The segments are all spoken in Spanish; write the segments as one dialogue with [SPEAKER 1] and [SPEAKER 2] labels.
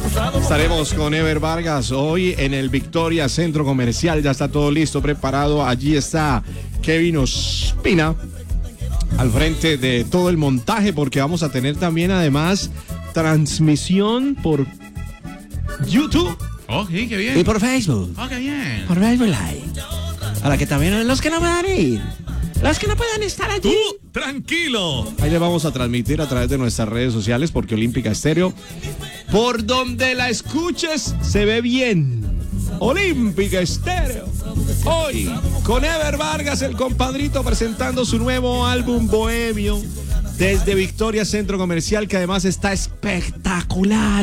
[SPEAKER 1] Estaremos con Ever Vargas hoy en el Victoria Centro Comercial. Ya está todo listo, preparado. Allí está Kevin Ospina al frente de todo el montaje, porque vamos a tener también además transmisión por YouTube.
[SPEAKER 2] Oh, sí, qué bien.
[SPEAKER 3] Y por Facebook.
[SPEAKER 2] Oh, qué bien.
[SPEAKER 3] Por Facebook Live. Para que también los que no puedan ir, los que no puedan estar allí.
[SPEAKER 2] Tranquilo.
[SPEAKER 1] Ahí le vamos a transmitir a través de nuestras redes sociales, porque Olímpica Estéreo, por donde la escuches, se ve bien. Olímpica Estéreo. Hoy, con Ever Vargas, el compadrito, presentando su nuevo álbum Bohemio desde Victoria Centro Comercial, que además está espectacular.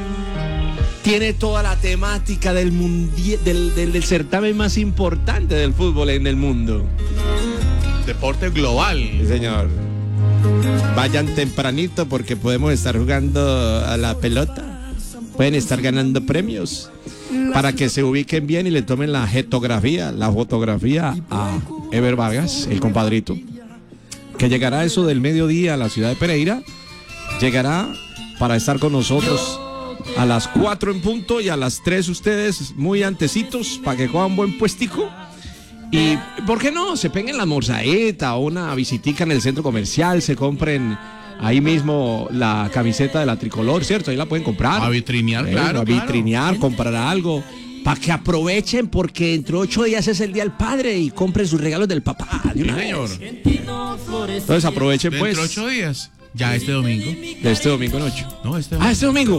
[SPEAKER 1] Tiene toda la temática del certamen más importante del fútbol en el mundo.
[SPEAKER 2] Deporte global.
[SPEAKER 1] Sí, señor. Vayan tempranito porque podemos estar jugando a la pelota. Pueden estar ganando premios para que se ubiquen bien y le tomen la fotografía a Ever Vargas, el compadrito, que llegará a eso del mediodía a la ciudad de Pereira. Llegará para estar con nosotros a las 4 en punto, y a las 3 ustedes muy antecitos para que cojan buen puestico. Y ¿por qué no? Se peguen la almorzadita o una visitica en el centro comercial, se compren ahí mismo la camiseta de la tricolor, ¿cierto? Ahí la pueden comprar.
[SPEAKER 2] A vitrinear, claro.
[SPEAKER 1] A vitrinear, comprar algo, para que aprovechen, porque dentro de 8 días es el Día del Padre y compren sus regalos del papá. De una
[SPEAKER 2] señor.
[SPEAKER 1] vez. Entonces aprovechen pues.
[SPEAKER 2] Dentro de 8 días. Ya este domingo.
[SPEAKER 1] De este domingo en 8.
[SPEAKER 2] No, este domingo.
[SPEAKER 1] Este domingo.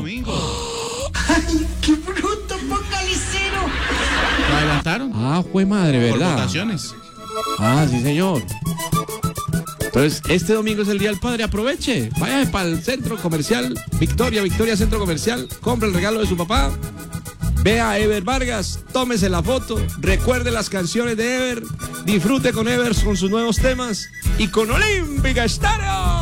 [SPEAKER 4] ¡Ay, qué bruto, focalicero!
[SPEAKER 2] ¿Lo adelantaron?
[SPEAKER 1] Fue madre,
[SPEAKER 2] Por
[SPEAKER 1] ¿verdad?
[SPEAKER 2] votaciones.
[SPEAKER 1] Sí, señor. Entonces, este domingo es el Día del Padre, aproveche. Vaya para el centro comercial Victoria Centro Comercial, compre el regalo de su papá. Vea a Ever Vargas, tómese la foto, recuerde las canciones de Ever, disfrute con Ever con sus nuevos temas y con Olímpica Estéreo.